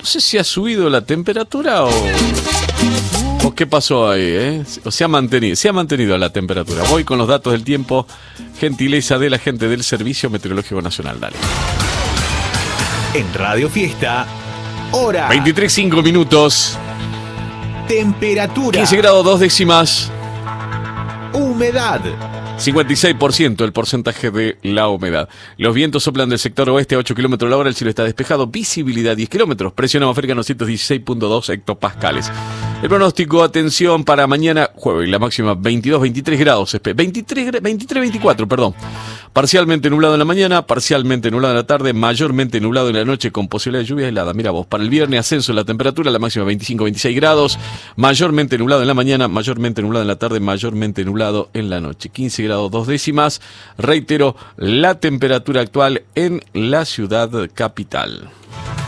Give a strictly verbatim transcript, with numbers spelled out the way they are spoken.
sé si ha subido la temperatura o... ¿O qué pasó ahí, eh? O se ha mantenido, se ha mantenido la temperatura. Voy con los datos del tiempo, gentileza de la gente del Servicio Meteorológico Nacional. Dale. En Radio Fiesta, hora. veintitrés cinco minutos. Temperatura. quince grados dos décimas. Humedad. cincuenta y seis por ciento el porcentaje de la humedad. Los vientos soplan del sector oeste a ocho kilómetros a la hora. El cielo está despejado. Visibilidad diez kilómetros. Presión atmosférica ciento dieciséis punto dos hectopascales. El pronóstico, atención, para mañana jueves, la máxima veintidós, veintitrés grados, veintitrés, veintitrés, veinticuatro, perdón. Parcialmente nublado en la mañana, parcialmente nublado en la tarde, mayormente nublado en la noche con posibilidad de lluvia helada. Mira vos, para el viernes ascenso en la temperatura, la máxima veinticinco, veintiséis grados, mayormente nublado en la mañana, mayormente nublado en la tarde, mayormente nublado en la noche. quince grados dos décimas, reitero, la temperatura actual en la ciudad capital.